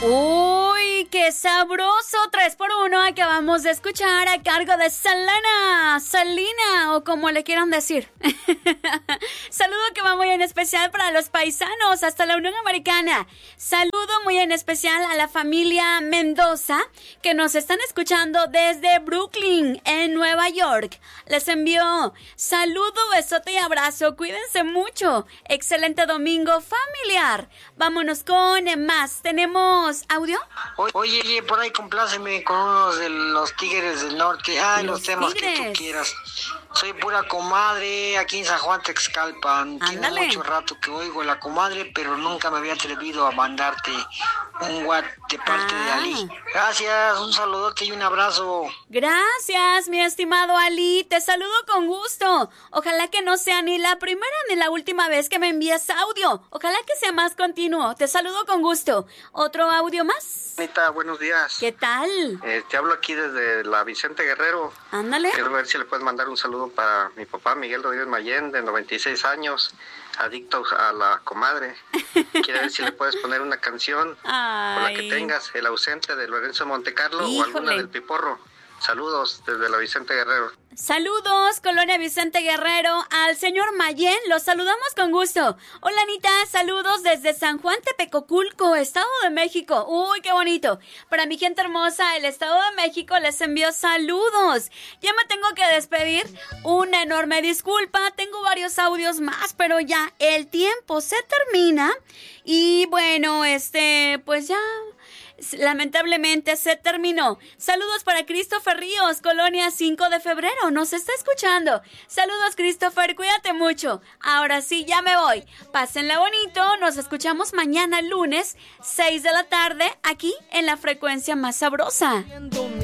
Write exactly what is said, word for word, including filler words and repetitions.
Uy, qué sabroso, tres por uno acabamos de escuchar a cargo de Selena, Selena o como le quieran decir. Saludo que va muy en especial para los paisanos hasta la Unión Americana. Saludo muy en especial a la familia Mendoza que nos están escuchando desde Brooklyn, en Nueva York. Les envío saludo, besote y abrazo, cuídense mucho. Excelente domingo familiar. Vámonos con más, tenemos audio. Oye, oye, por ahí compláceme con unos de los Tigres del Norte. Ay, los, los temas tigres. Que tú quieras. Soy pura comadre aquí en San Juan Texcalpan. Tiene mucho rato que oigo la comadre, pero nunca me había atrevido a mandarte un what de parte ah. de Ali. Gracias, un saludote y un abrazo. Gracias, mi estimado Ali. Te saludo con gusto. Ojalá que no sea ni la primera ni la última vez que me envíes audio. Ojalá que sea más continuo. Te saludo con gusto. ¿Otro audio más? Anita, buenos días. ¿Qué tal? Eh, te hablo aquí desde la Vicente Guerrero. Ándale. Quiero ver si le puedes mandar un saludo para mi papá Miguel Rodríguez Mayén, de noventa y seis años, adicto a la comadre. Quiero ver si le puedes poner una canción Ay. con la que tengas, El ausente de Lorenzo Montecarlo. Híjole. O alguna del Piporro. Saludos desde la Vicente Guerrero. Saludos, Colonia Vicente Guerrero, al señor Mayén, los saludamos con gusto. Hola, Anita, saludos desde San Juan Tepecoculco, Estado de México. Uy, qué bonito. Para mi gente hermosa, el Estado de México les envío saludos. Ya me tengo que despedir, una enorme disculpa, tengo varios audios más, pero ya el tiempo se termina. Y bueno, este, pues ya... lamentablemente se terminó. Saludos para Christopher Ríos, Colonia cinco de febrero, nos está escuchando. Saludos, Christopher, cuídate mucho. Ahora sí, ya me voy. Pásenla bonito, nos escuchamos mañana lunes, seis de la tarde, aquí en la frecuencia más sabrosa.